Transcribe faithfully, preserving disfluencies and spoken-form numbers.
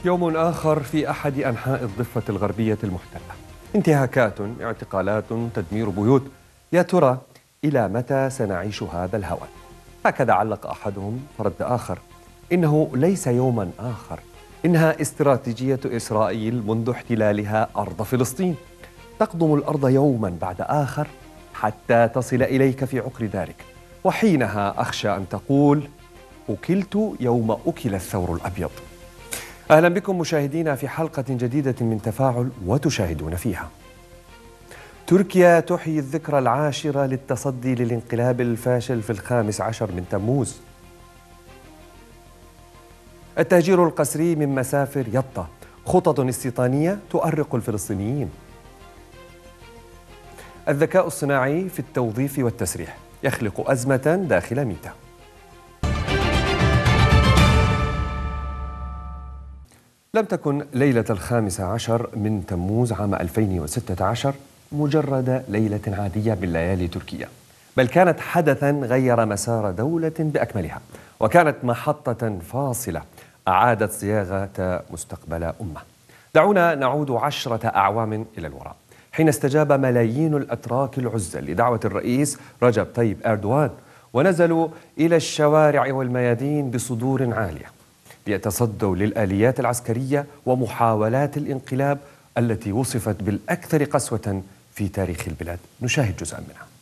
يوم آخر في أحد أنحاء الضفة الغربية المحتلة. انتهاكات، اعتقالات، تدمير بيوت. يا ترى إلى متى سنعيش هذا الهوى؟ هكذا علق أحدهم، فرد آخر: إنه ليس يوما آخر، إنها استراتيجية إسرائيل منذ احتلالها أرض فلسطين. تقضم الأرض يوما بعد آخر حتى تصل إليك في عقر دارك، وحينها أخشى أن تقول: أكلت يوم أكل الثور الأبيض. أهلا بكم مشاهدينا في حلقة جديدة من تفاعل وتشاهدون فيها. تركيا تحيي الذكرى العاشرة للتصدي للانقلاب الفاشل في الخامس عشر من تموز. التهجير القسري من مسافر يطا، خطط استيطانية تؤرق الفلسطينيين. الذكاء الصناعي في التوظيف والتسريح يخلق أزمة داخل ميتا. لم تكن ليلة الخامس عشر من تموز عام ألفين وستة عشر مجرد ليلة عادية من ليالي تركيا، بل كانت حدثاً غير مسار دولة بأكملها، وكانت محطة فاصلة أعادت صياغة مستقبل أمة. دعونا نعود عشرة أعوام إلى الوراء، حين استجاب ملايين الأتراك العزل لدعوة الرئيس رجب طيب أردوغان، ونزلوا إلى الشوارع والميادين بصدور عالية ليتصدوا للآليات العسكرية ومحاولات الانقلاب التي وصفت بالأكثر قسوة في تاريخ البلاد. نشاهد جزءا منها.